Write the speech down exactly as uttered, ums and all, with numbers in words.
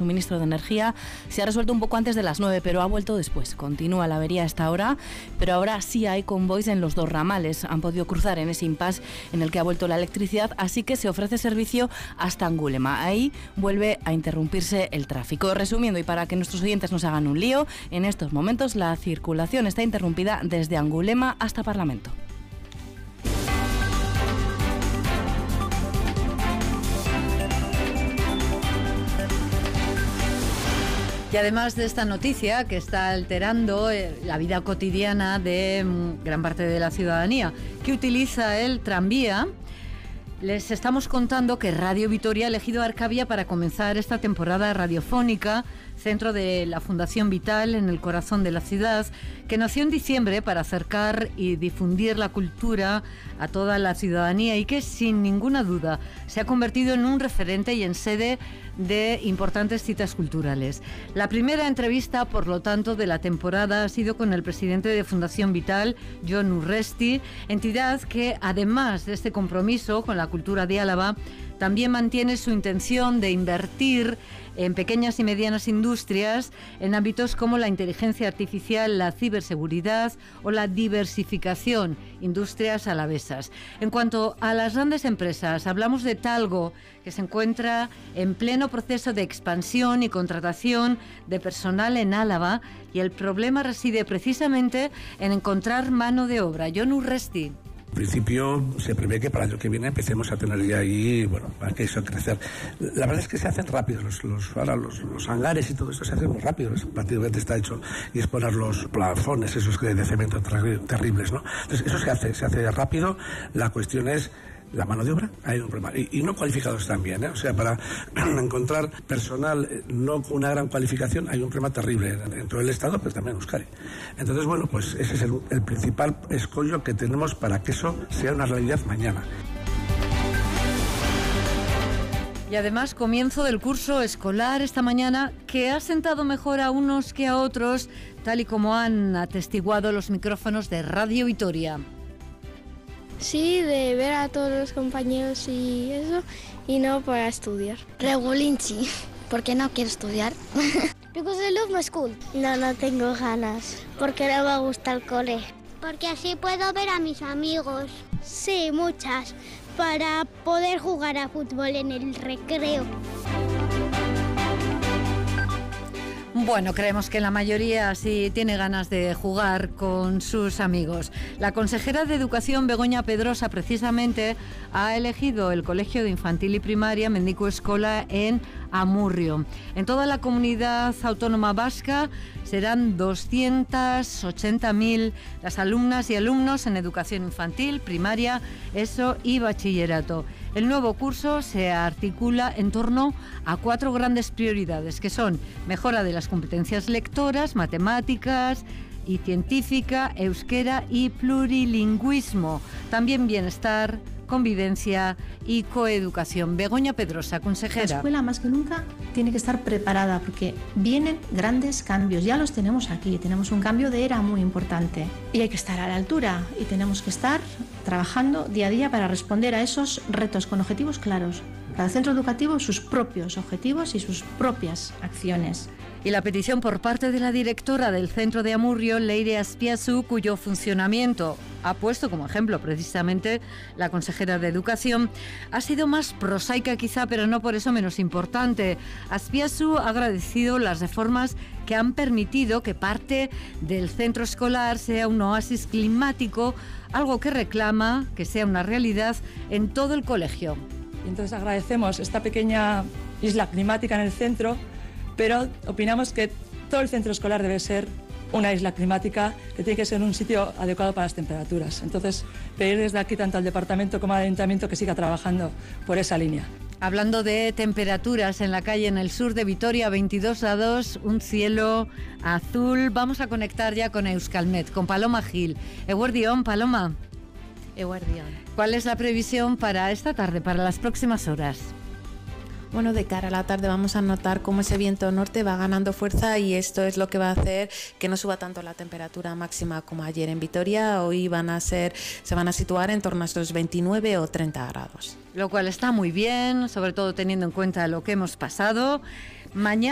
suministro de energía se ha resuelto un poco antes de las nueve, pero ha vuelto después. Continúa la avería a esta hora, pero ahora sí hay convoys en los dos ramales. Han podido cruzar en ese impasse en el que ha vuelto la electricidad, así que se ofrece servicio hasta Angulema. Ahí vuelve a interrumpirse el tráfico. Resumiendo, y para que nuestros oyentes no se hagan un lío, en estos momentos la circulación está interrumpida desde Angulema hasta Parlamento. Y además de esta noticia que está alterando la vida cotidiana de gran parte de la ciudadanía que utiliza el tranvía, les estamos contando que Radio Vitoria ha elegido Arcavia para comenzar esta temporada radiofónica, centro de la Fundación Vital en el corazón de la ciudad, que nació en diciembre para acercar y difundir la cultura a toda la ciudadanía y que sin ninguna duda se ha convertido en un referente y en sede de importantes citas culturales. La primera entrevista, por lo tanto, de la temporada ha sido con el presidente de Fundación Vital, Jon Urresti, entidad que, además de este compromiso con la cultura de Álava, también mantiene su intención de invertir en pequeñas y medianas industrias en ámbitos como la inteligencia artificial, la ciberseguridad o la diversificación, industrias alavesas. En cuanto a las grandes empresas, hablamos de Talgo, que se encuentra en pleno proceso de expansión y contratación de personal en Álava, y el problema reside precisamente en encontrar mano de obra. Jon Urresti. En principio se prevé que para el año que viene empecemos a tener ya ahí, bueno, para que eso crecer. La verdad es que se hacen rápido, los, los, ahora los, los hangares y todo esto se hacen muy rápido, es, prácticamente está hecho, y es poner los plafones, esos de cemento terribles, ¿no? Entonces eso se hace, se hace rápido. La cuestión es la mano de obra, hay un problema. Y, y no cualificados también, ¿eh? O sea, para encontrar personal no con una gran cualificación hay un problema terrible dentro del Estado, pero también en Euskadi. Entonces, bueno, pues ese es el, el principal escollo que tenemos para que eso sea una realidad mañana. Y además, comienzo del curso escolar esta mañana, que ha sentado mejor a unos que a otros, tal y como han atestiguado los micrófonos de Radio Vitoria. Sí, de ver a todos los compañeros y eso, y no para estudiar. Regulinchi, porque no quiero estudiar. Because I love my school. No, no tengo ganas, porque no me gusta el cole. Porque así puedo ver a mis amigos. Sí, muchas, para poder jugar a fútbol en el recreo. Bueno, creemos que la mayoría sí tiene ganas de jugar con sus amigos. La consejera de Educación, Begoña Pedrosa, precisamente ha elegido el Colegio de Infantil y Primaria Mendico Escola en Amurrio. En toda la comunidad autónoma vasca serán doscientos ochenta mil las alumnas y alumnos en educación infantil, primaria, ESO y bachillerato. El nuevo curso se articula en torno a cuatro grandes prioridades, que son mejora de las competencias lectoras, matemáticas y científica, euskera y plurilingüismo. También bienestar, convivencia y coeducación. Begoña Pedrosa, consejera. La escuela más que nunca tiene que estar preparada porque vienen grandes cambios, ya los tenemos aquí, tenemos un cambio de era muy importante y hay que estar a la altura y tenemos que estar trabajando día a día para responder a esos retos con objetivos claros. Cada centro educativo sus propios objetivos y sus propias acciones. Y la petición por parte de la directora del centro de Amurrio, Leire Azpiazu, cuyo funcionamiento ha puesto como ejemplo precisamente la consejera de Educación, ha sido más prosaica quizá, pero no por eso menos importante. Azpiazu ha agradecido las reformas que han permitido que parte del centro escolar sea un oasis climático, algo que reclama que sea una realidad en todo el colegio. Y entonces agradecemos esta pequeña isla climática en el centro, pero opinamos que todo el centro escolar debe ser una isla climática, que tiene que ser un sitio adecuado para las temperaturas. Entonces, pedir desde aquí tanto al departamento como al ayuntamiento que siga trabajando por esa línea. Hablando de temperaturas en la calle en el sur de Vitoria, veintidós grados, un cielo azul. Vamos a conectar ya con Euskalmet, con Paloma Gil. Eguerdión, Paloma. Eguerdión. ¿Cuál es la previsión para esta tarde, para las próximas horas? Bueno, de cara a la tarde vamos a notar cómo ese viento norte va ganando fuerza y esto es lo que va a hacer que no suba tanto la temperatura máxima como ayer en Vitoria. Hoy van a ser, se van a situar en torno a estos veintinueve o treinta grados. Lo cual está muy bien, sobre todo teniendo en cuenta lo que hemos pasado. Mañana